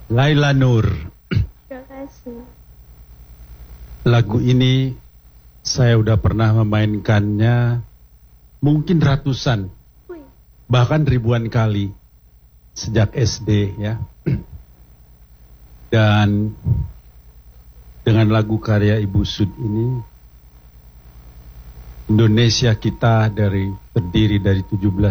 Laila Nur. Terima kasih. Lagu ini saya udah pernah memainkannya mungkin ratusan, bahkan ribuan kali sejak SD ya. Dan dengan lagu karya Ibu Sud ini, Indonesia kita terdiri dari 17